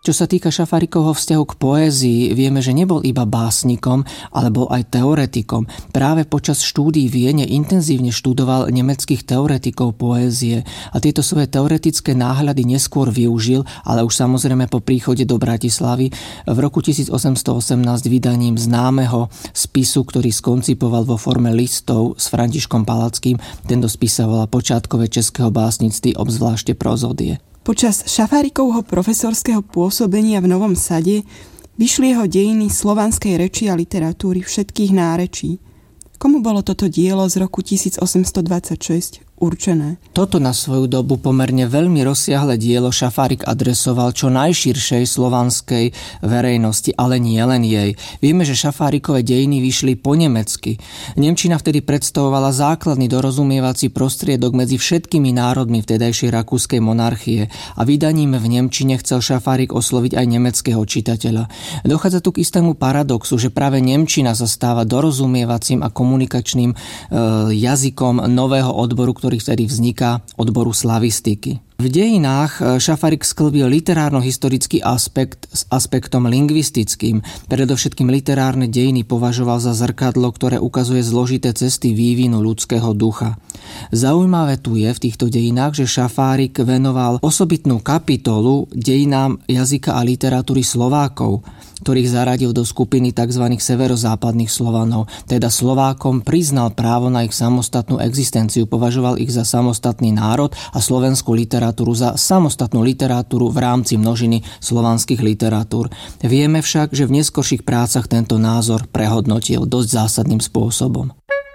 Čo sa týka Šafárikovho vzťahu k poézii, vieme, že nebol iba básnikom, ale bol aj teoretikom. Práve počas štúdií v Viene intenzívne študoval nemeckých teoretikov poézie a tieto svoje teoretické náhľady neskôr využil, ale už samozrejme po príchode do Bratislavy v roku 1818 vydaním známeho spisu, ktorý skoncipoval vo forme listov s Františkom Palackým. Tento spis sa volá Počiatkové českého básnictví, obzvlášte prozódie. Počas Šafárikovho profesorského pôsobenia v Novom Sade vyšli jeho dejiny slovanskej reči a literatúry všetkých nárečí. Komu bolo toto dielo z roku 1826 určené? Toto na svoju dobu pomerne veľmi rozsiahle dielo Šafárik adresoval čo najširšej slovanskej verejnosti, ale nie len jej. Vieme, že Šafárikové dejiny vyšli po nemecky. Nemčina vtedy predstavovala základný dorozumievací prostriedok medzi všetkými národmi vtedajšej rakúskej monarchie a vydaním v nemčine chcel Šafárik osloviť aj nemeckého čitateľa. Dochádza tu k istému paradoxu, že práve nemčina sa stáva dorozumievacím a komunikačným jazykom nového odboru, ktorý vtedy vzniká, odboru slavistiky. V dejinách Šafárik sklbil literárno-historický aspekt s aspektom lingvistickým. Predovšetkým literárne dejiny považoval za zrkadlo, ktoré ukazuje zložité cesty vývinu ľudského ducha. Zaujímavé tu je v týchto dejinách, že Šafárik venoval osobitnú kapitolu dejinám jazyka a literatúry Slovákov, ktorých zaradil do skupiny tzv. Severozápadných Slovanov. Teda Slovákom priznal právo na ich samostatnú existenciu, považoval ich za samostatný národ a slovenskú literatúru za samostatnú literatúru v rámci množiny slovanských literatúr. Vieme však, že v neskorších prácach tento názor prehodnotil dosť zásadným spôsobom.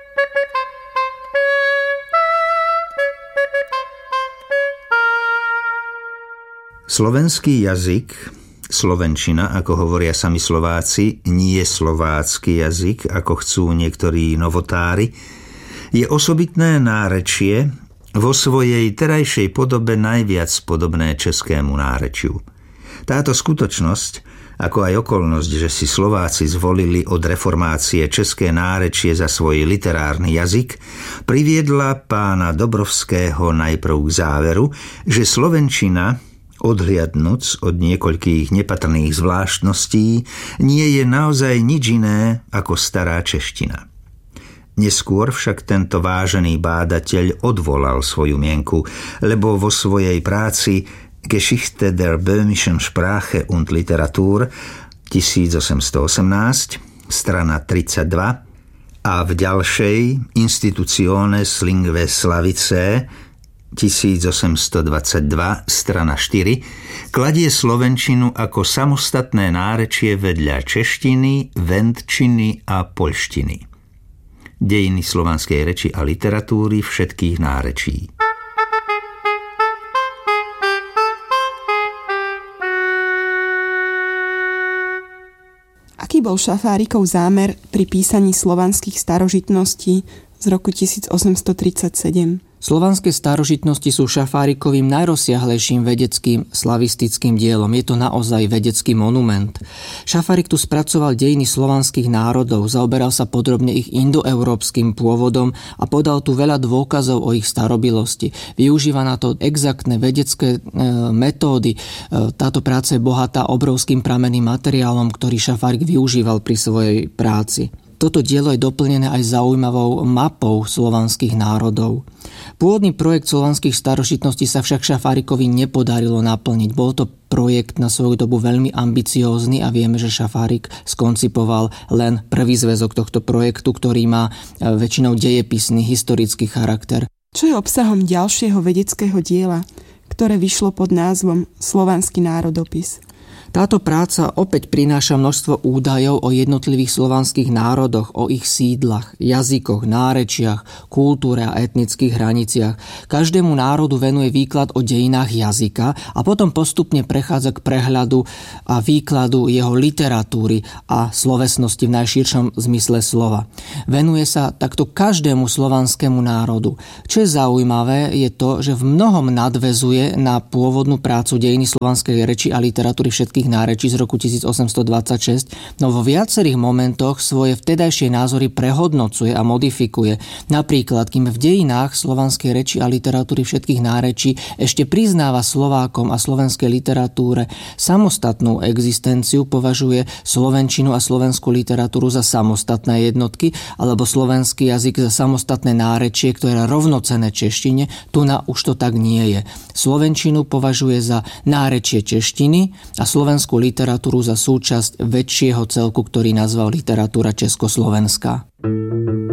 Slovenský jazyk, slovenčina, ako hovoria sami Slováci, nie slovácky jazyk, ako chcú niektorí novotári, je osobitné nárečie, vo svojej terajšej podobe najviac podobné českému nárečiu. Táto skutočnosť, ako aj okolnosť, že si Slováci zvolili od reformácie české nárečie za svoj literárny jazyk, priviedla pána Dobrovského najprv k záveru, že slovenčina, odhliadnuc od niekoľkých nepatrných zvláštností, nie je naozaj nič iné ako stará čeština. Neskôr však tento vážený bádateľ odvolal svoju mienku, lebo vo svojej práci Geschichte der böhmischen Sprache und Literatur 1818, strana 32, a v ďalšej Institutiones Linguae Slavicae 1822, strana 4, kladie slovenčinu ako samostatné nárečie vedľa češtiny, vendčiny a poľštiny. Dejiny slovanskej reči a literatúry všetkých nárečí. Aký bol Šafárikov zámer pri písaní slovanských starožitností z roku 1837? Slovanské starožitnosti sú Šafárikovým najrozsiahlejším vedeckým slavistickým dielom. Je to naozaj vedecký monument. Šafárik tu spracoval dejiny slovanských národov, zaoberal sa podrobne ich indoeurópskym pôvodom a podal tu veľa dôkazov o ich starobilosti. Využíva na to exaktné vedecké metódy. Táto práca je bohatá obrovským pramenným materiálom, ktorý Šafárik využíval pri svojej práci. Toto dielo je doplnené aj zaujímavou mapou slovanských národov. Pôvodný projekt slovanských starožitností sa však Šafárikovi nepodarilo naplniť. Bol to projekt na svoju dobu veľmi ambiciózny a vieme, že Šafárik skoncipoval len prvý zväzok tohto projektu, ktorý má väčšinou dejepisný historický charakter. Čo je obsahom ďalšieho vedeckého diela, ktoré vyšlo pod názvom Slovanský národopis? Táto práca opäť prináša množstvo údajov o jednotlivých slovanských národoch, o ich sídlach, jazykoch, nárečiach, kultúre a etnických hraniciach. Každému národu venuje výklad o dejinách jazyka a potom postupne prechádza k prehľadu a výkladu jeho literatúry a slovesnosti v najširšom zmysle slova. Venuje sa takto každému slovanskému národu. Čo je zaujímavé, je to, že v mnohom nadväzuje na pôvodnú prácu Dejiny slovanskej reči a literatúry všetkých všetkých nárečí z roku 1826, no vo viacerých momentoch svoje vtedajšie názory prehodnocuje a modifikuje. Napríklad, kým v dejinách slovanskej reči a literatúry všetkých nárečí ešte priznáva Slovákom a slovenskej literatúre samostatnú existenciu, považuje slovenčinu a slovenskú literatúru za samostatné jednotky, alebo slovenský jazyk za samostatné nárečie, ktoré je rovnocenné češtine, tu už to tak nie je. Slovenčinu považuje za nárečie češtiny a slovenskú literatúru za súčasť väčšieho celku, ktorý nazval literatúra československá.